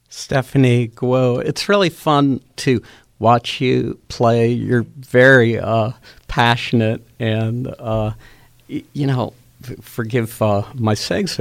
Stephanie Guo, it's really fun to watch you play. You're very passionate and, forgive my saying so,